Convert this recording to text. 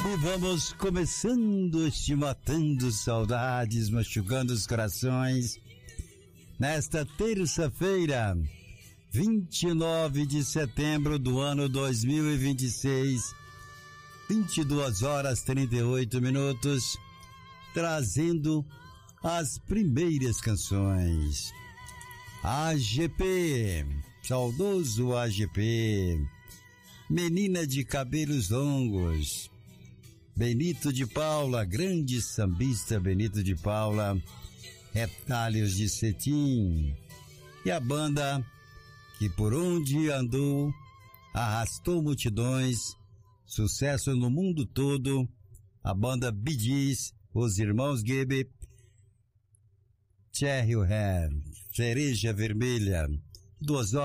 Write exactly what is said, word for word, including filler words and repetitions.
E vamos começando este Matando Saudades, machucando os corações, nesta terça-feira, vinte e nove de setembro do ano dois mil e vinte e seis, vinte e duas horas e trinta e oito minutos, trazendo as primeiras canções. A G P, saudoso A G P, Menina de Cabelos Longos, Benito de Paula, grande sambista Benito de Paula, Retalhos de Cetim, e a banda que por onde andou arrastou multidões, sucesso no mundo todo, a banda Bee Gees, os irmãos Gibb, Cherry Red, Cereja Vermelha, duas horas